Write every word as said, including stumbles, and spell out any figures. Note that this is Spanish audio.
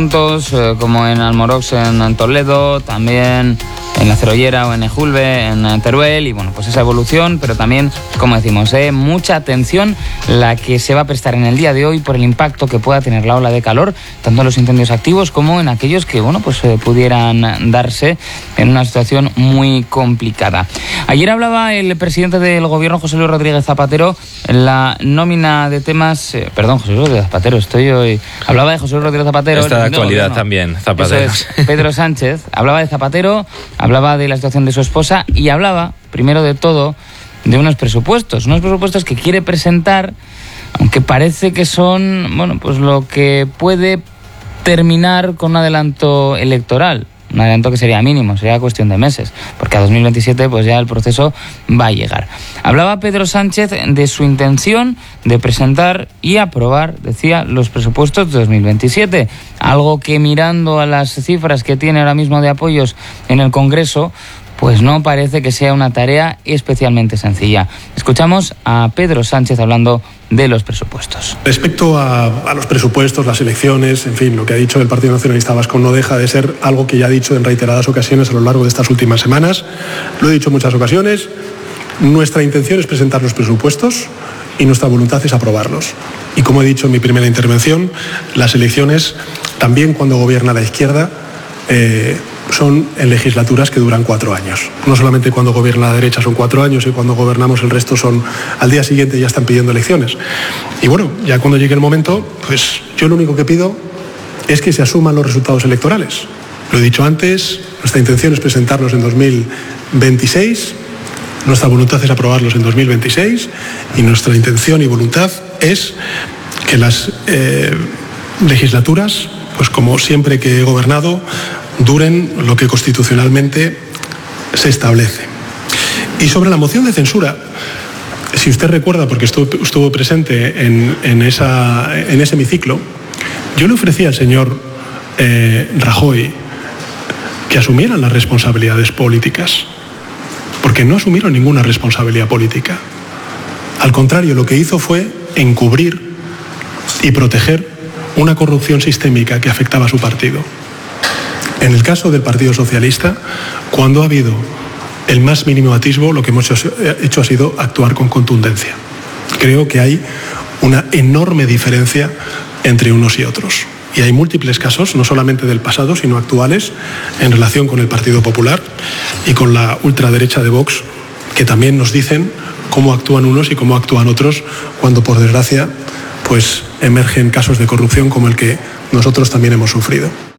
como en Almorox en Toledo, también en La Cerollera o en Ejulbe, en Teruel, y bueno, pues esa evolución, pero también, como decimos, eh, mucha atención la que se va a prestar en el día de hoy por el impacto que pueda tener la ola de calor, tanto en los incendios activos como en aquellos que, bueno, pues eh, pudieran darse en una situación muy complicada. Ayer hablaba el presidente del gobierno, José Luis Rodríguez Zapatero, en la nómina de temas, eh, perdón, José Luis Rodríguez Zapatero, estoy hoy, hablaba de José Luis Rodríguez Zapatero. Esta de actualidad no, también, Zapatero. Eso es, Pedro Sánchez, hablaba de Zapatero, hablaba de la situación de su esposa y hablaba, primero de todo, de unos presupuestos, unos presupuestos que quiere presentar, aunque parece que son, bueno, pues lo que puede terminar con un adelanto electoral. Un adelanto que sería mínimo, sería cuestión de meses, porque a dos mil veintisiete pues ya el proceso va a llegar. Hablaba Pedro Sánchez de su intención de presentar y aprobar, decía, los presupuestos de dos mil veintisiete, algo que mirando a las cifras que tiene ahora mismo de apoyos en el Congreso, pues no parece que sea una tarea especialmente sencilla. Escuchamos a Pedro Sánchez hablando de los presupuestos. Respecto a, a los presupuestos, las elecciones, en fin, lo que ha dicho el Partido Nacionalista Vasco no deja de ser algo que ya ha dicho en reiteradas ocasiones a lo largo de estas últimas semanas. Lo he dicho en muchas ocasiones. Nuestra intención es presentar los presupuestos y nuestra voluntad es aprobarlos. Y como he dicho en mi primera intervención, las elecciones, también cuando gobierna la izquierda, eh, son en legislaturas que duran cuatro años. No solamente cuando gobierna la derecha son cuatro años y cuando gobernamos el resto son al día siguiente ya están pidiendo elecciones. Y bueno, ya cuando llegue el momento, pues yo lo único que pido es que se asuman los resultados electorales. Lo he dicho antes, nuestra intención es presentarlos en dos mil veintiséis, nuestra voluntad es aprobarlos en dos mil veintiséis y nuestra intención y voluntad es que las eh, legislaturas, pues como siempre que he gobernado, duren lo que constitucionalmente se establece. Y sobre la moción de censura, si usted recuerda, porque estuvo, estuvo presente en, en, esa, en ese hemiciclo, yo le ofrecí al señor eh, Rajoy que asumieran las responsabilidades políticas, porque no asumieron ninguna responsabilidad política. Al contrario, lo que hizo fue encubrir y proteger una corrupción sistémica que afectaba a su partido. En el caso del Partido Socialista, cuando ha habido el más mínimo atisbo, lo que hemos hecho ha sido actuar con contundencia. Creo que hay una enorme diferencia entre unos y otros. Y hay múltiples casos, no solamente del pasado, sino actuales, en relación con el Partido Popular y con la ultraderecha de Vox, que también nos dicen cómo actúan unos y cómo actúan otros, cuando, por desgracia, pues emergen casos de corrupción como el que nosotros también hemos sufrido.